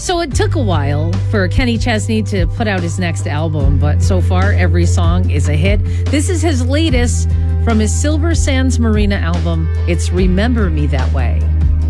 So it took a while for Kenny Chesney to put out his next album, but so far every song is a hit. This is his latest from his Silver Sands Marina album. It's Remember Me That Way.